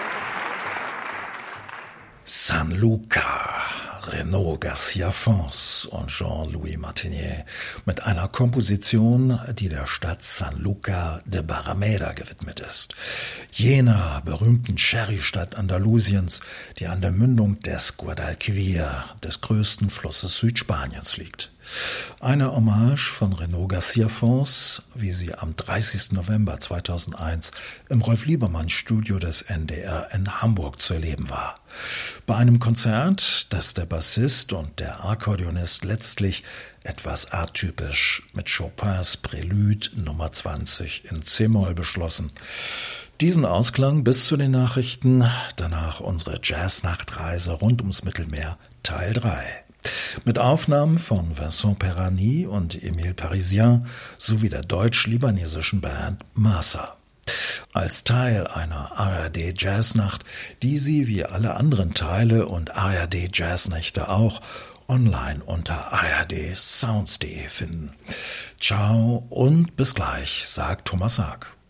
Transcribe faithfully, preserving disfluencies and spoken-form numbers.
San Luca, Renaud Garcia Fons und Jean-Louis Martinier mit einer Komposition, die der Stadt San Luca de Barrameda gewidmet ist. Jener berühmten Sherry-Stadt Andalusiens, die an der Mündung des Guadalquivir, des größten Flusses Südspaniens, liegt. Eine Hommage von Renaud Garcia Fons, wie sie am dreißigsten November zweitausendeins im Rolf-Liebermann-Studio des N D R in Hamburg zu erleben war. Bei einem Konzert, das der Bassist und der Akkordeonist letztlich etwas atypisch mit Chopins Prelude Nummer zwanzig in C-Moll beschlossen. Diesen Ausklang bis zu den Nachrichten, danach unsere Jazznachtreise rund ums Mittelmeer, Teil drei. Mit Aufnahmen von Vincent Perani und Emile Parisien sowie der deutsch-libanesischen Band Masa. Als Teil einer A R D Jazznacht, die Sie wie alle anderen Teile und A R D Jazznächte auch online unter a r d sounds punkt d e finden. Ciao und bis gleich, sagt Thomas Haag.